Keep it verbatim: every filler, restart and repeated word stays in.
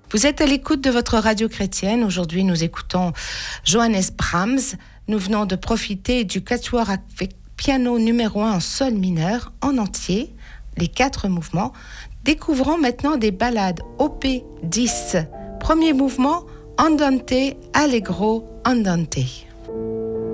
Vous êtes à l'écoute de votre radio chrétienne. Aujourd'hui, nous écoutons Johannes Brahms. Nous venons de profiter du quatuor avec piano numéro un en sol mineur en entier, les quatre mouvements. Découvrons maintenant des ballades O P dix. Premier mouvement, Andante, Allegro, Andante.